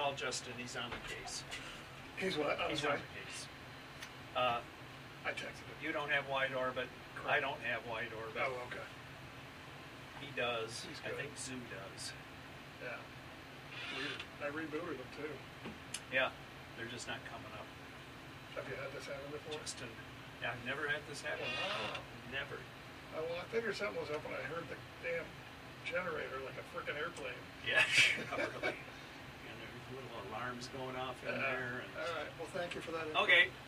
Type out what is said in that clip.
call Justin. He's on the case. He's what? He's on the case. I texted him. You don't have wide orbit. I don't have wide orbit. Oh, okay. He does. He's I good. think Zoo does. Yeah. Weird. I rebooted them too. Yeah, they're just not coming up. Have you had this happen before? Justin, I've never had this happen. Wow. Never. Oh, well, I figured something was up when I heard the damn generator like a freaking airplane. Yeah, really. And there's little alarms going off in there. And... All right. Well, thank you for that. Okay.